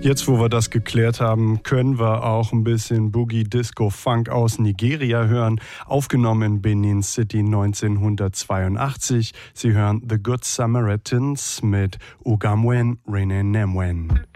Jetzt, wo wir das geklärt haben, können wir auch ein bisschen Boogie Disco Funk aus Nigeria hören, aufgenommen in Benin City 1982. Sie hören The Good Samaritans mit Ugamwen Rene Nemwen.